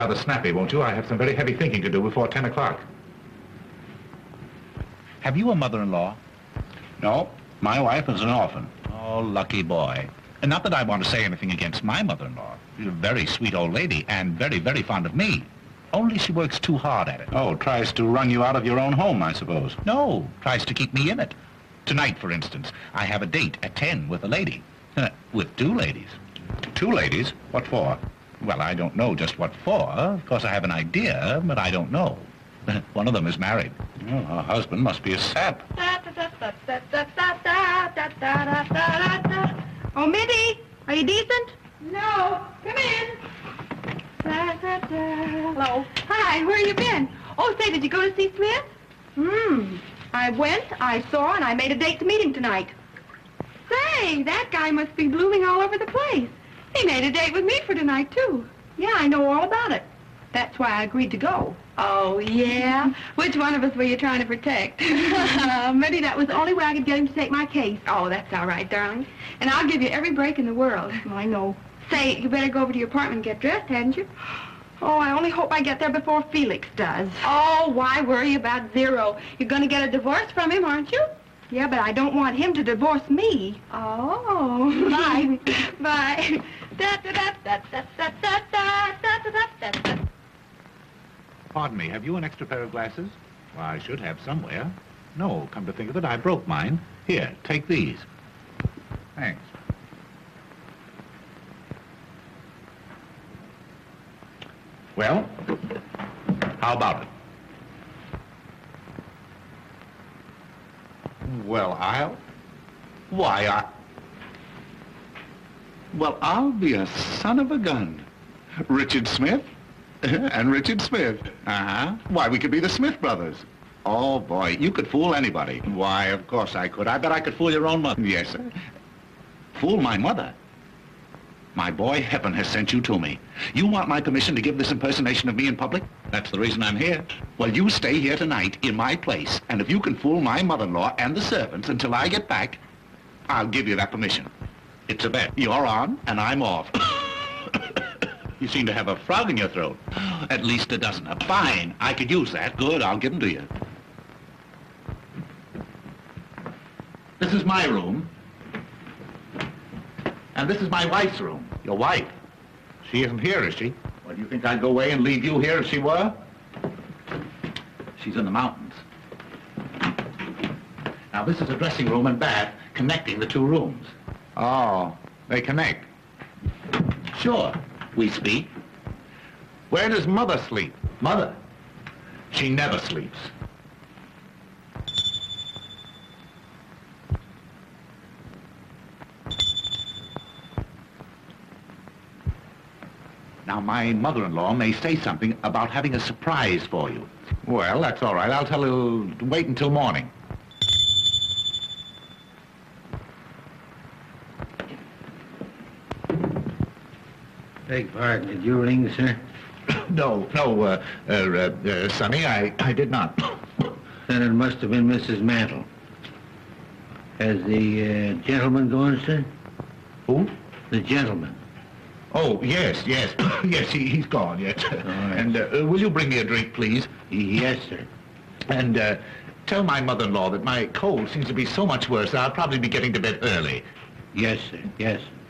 Rather snappy, won't you? I have some very heavy thinking to do before 10 o'clock. Have you a mother-in-law? No, my wife is an orphan. Oh, lucky boy. And not that I want to say anything against my mother-in-law. She's a very sweet old lady and very, very fond of me. Only she works too hard at it. Oh, tries to run you out of your own home, I suppose. No, tries to keep me in it. Tonight, for instance, I have a date at 10 with a lady. With two ladies. Two ladies? What for? Well, I don't know just what for. Of course, I have an idea, but I don't know. One of them is married. Well, her husband must be a sap. Oh, Minnie, are you decent? No. Come in. Hello. Hi, where you been? Oh, say, did you go to see Smith? I went, I saw, and I made a date to meet him tonight. Say, that guy must be blooming all over the place. He made a date with me for tonight, too. Yeah, I know all about it. That's why I agreed to go. Oh, yeah? Which one of us were you trying to protect? Maybe that was the only way I could get him to take my case. Oh, that's all right, darling. And I'll give you every break in the world. I know. Say, you better go over to your apartment and get dressed, hadn't you? Oh, I only hope I get there before Felix does. Oh, why worry about Zero? You're going to get a divorce from him, aren't you? Yeah, but I don't want him to divorce me. Oh. Bye. Bye. Pardon me, have you an extra pair of glasses? Well, I should have somewhere. No, come to think of it, I broke mine. Here, take these. Thanks. Well, how about it? Well, I'll be a son of a gun. Richard Smith and Richard Smith. Uh-huh. Why, we could be the Smith brothers. Oh, boy, you could fool anybody. Why, of course I could. I bet I could fool your own mother. Yes, sir. Fool my mother? My boy, heaven has sent you to me. You want my permission to give this impersonation of me in public? That's the reason I'm here. Well, you stay here tonight in my place, and if you can fool my mother-in-law and the servants until I get back, I'll give you that permission. It's a bet. You're on, and I'm off. You seem to have a frog in your throat. At least a dozen. Fine. I could use that. Good, I'll give them to you. This is my room. And this is my wife's room. Your wife? She isn't here, is she? Well, do you think I'd go away and leave you here if she were? She's in the mountains. Now, this is a dressing room and bath connecting the two rooms. Oh, they connect? Sure. We speak. Where does Mother sleep? Mother? She never sleeps. Now, my mother-in-law may say something about having a surprise for you. Well, that's all right. I'll tell her to wait until morning. Beg pardon, did you ring, sir? No, Sonny, I did not. Then it must have been Mrs. Mantle. Has the gentleman gone, sir? Who? The gentleman. Oh, yes. Yes, he's gone, yes. All right. And will you bring me a drink, please? Yes, sir. And tell my mother-in-law that my cold seems to be so much worse that I'll probably be getting to bed early. Yes, sir. Yes.